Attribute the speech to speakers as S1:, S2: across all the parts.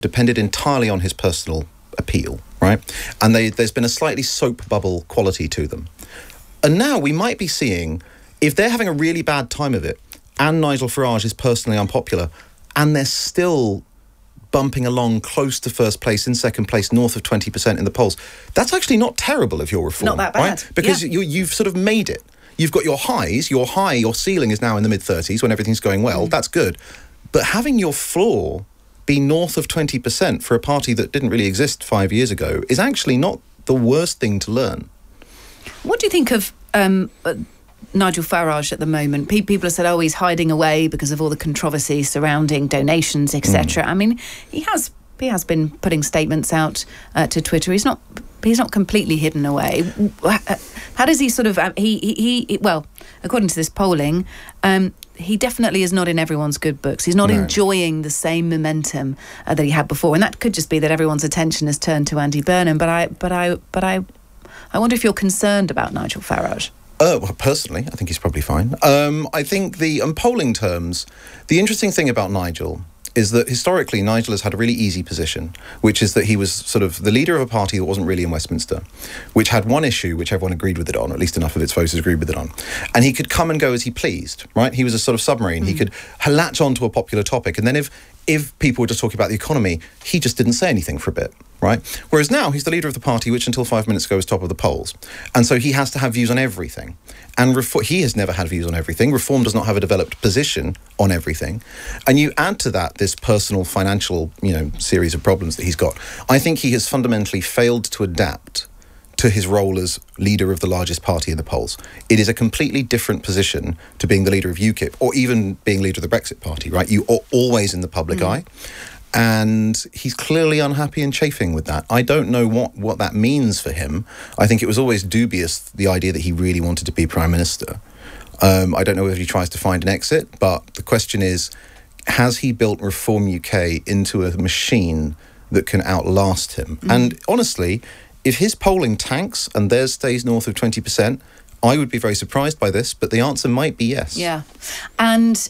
S1: depended entirely on his personal appeal, right? And there's been a slightly soap bubble quality to them. And now we might be seeing, if they're having a really bad time of it, and Nigel Farage is personally unpopular, and they're still bumping along close to first place, in second place, north of 20% in the polls, that's actually not terrible if you're Reform.
S2: Not that bad.
S1: Right? Because you've sort of made it. You've got your highs, your ceiling is now in the mid-30s when everything's going well. That's good. But having your floor be north of 20% for a party that didn't really exist 5 years ago is actually not the worst thing to learn.
S2: What do you think of Nigel Farage at the moment? People have said, oh, he's hiding away because of all the controversy surrounding donations, etc. I mean, he has been putting statements out to Twitter. He's not completely hidden away. How does he sort of... well, according to this polling, he definitely is not in everyone's good books. He's not enjoying the same momentum that he had before, and that could just be that everyone's attention has turned to Andy Burnham. But I wonder if you're concerned about Nigel Farage.
S1: Well, personally, I think he's probably fine. I think in polling terms, the interesting thing about Nigel is that historically Nigel has had a really easy position, which is that he was sort of the leader of a party that wasn't really in Westminster, which had one issue which everyone agreed with it on, or at least enough of its voters agreed with it on. And he could come and go as he pleased, right? He was a sort of submarine. He could latch onto a popular topic. And then if people were just talking about the economy, he just didn't say anything for a bit, right? Whereas now he's the leader of the party, which until 5 minutes ago was top of the polls. And so he has to have views on everything. And he has never had views on everything. Reform does not have a developed position on everything. And you add to that this personal financial, series of problems that he's got. I think he has fundamentally failed to adapt to his role as leader of the largest party in the polls. It is a completely different position to being the leader of UKIP or even being leader of the Brexit Party, right? You are always in the public eye. And he's clearly unhappy and chafing with that. I don't know what that means for him. I think it was always dubious, the idea that he really wanted to be Prime Minister. I don't know if he tries to find an exit, but the question is, has he built Reform UK into a machine that can outlast him? And honestly, if his polling tanks and theirs stays north of 20%, I would be very surprised by this, but the answer might be yes. Yeah.
S2: And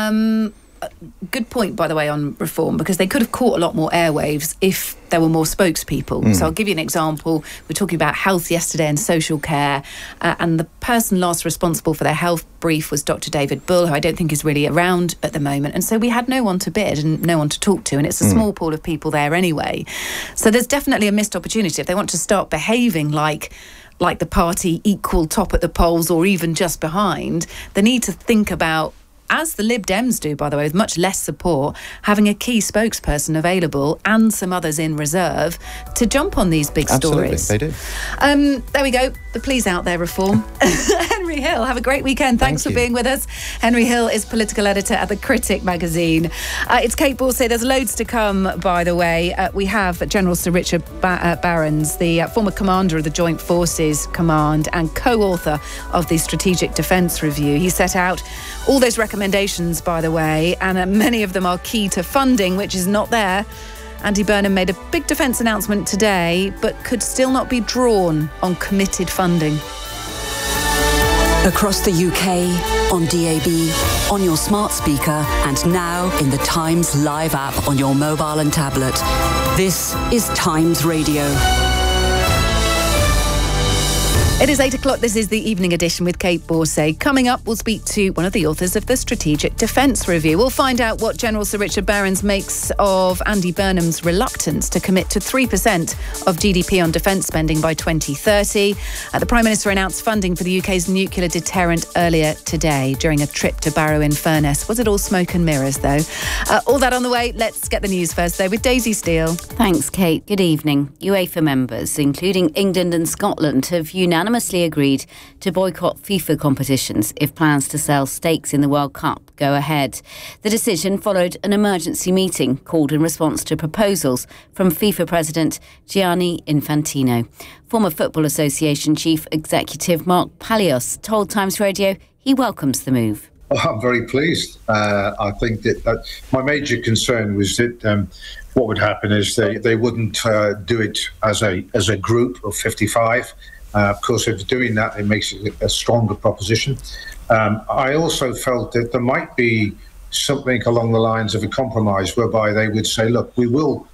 S2: good point, by the way, on Reform, because they could have caught a lot more airwaves if there were more spokespeople. So I'll give you an example. We're talking about health yesterday and social care, and the person last responsible for their health brief was Dr. David Bull, who I don't think is really around at the moment. And so we had no one to bid and no one to talk to, and it's a small pool of people there anyway. So there's definitely a missed opportunity if they want to start behaving like the party equal top at the polls or even just behind. They need to think about, as the Lib Dems do, by the way, with much less support, having a key spokesperson available and some others in reserve to jump on these big stories.
S1: Absolutely, they do.
S2: There we go. The pleas out there, Reform. Henry Hill, have a great weekend. Thanks for being with us. Henry Hill is political editor at The Critic magazine. It's Kate Borsay. There's loads to come, by the way. We have General Sir Richard Barrons, the former commander of the Joint Forces Command and co-author of the Strategic Defence Review. He set out all those recommendations, by the way, and many of them are key to funding, which is not there. Andy Burnham made a big defence announcement today, but could still not be drawn on committed funding.
S3: Across the UK, on DAB, on your smart speaker, and now in the Times Live app on your mobile and tablet. This is Times Radio.
S2: It is 8 o'clock. This is the evening edition with Kate Borsay. Coming up, we'll speak to one of the authors of the Strategic Defence Review. We'll find out what General Sir Richard Barrons makes of Andy Burnham's reluctance to commit to 3% of GDP on defence spending by 2030. The Prime Minister announced funding for the UK's nuclear deterrent earlier today during a trip to Barrow-in-Furness. Was it all smoke and mirrors, though? All that on the way. Let's get the news first, though, with Daisy Steele.
S4: Thanks, Kate. Good evening. UEFA members, including England and Scotland, have unanimously agreed to boycott FIFA competitions if plans to sell stakes in the World Cup go ahead. The decision followed an emergency meeting called in response to proposals from FIFA President Gianni Infantino. Former Football Association Chief Executive Mark Palios told Times Radio he welcomes the move.
S5: Well, I'm very pleased. I think that my major concern was that what would happen is they wouldn't do it as a group of 55. Of course, if doing that, it makes it a stronger proposition. I also felt that there might be something along the lines of a compromise whereby they would say, look, we will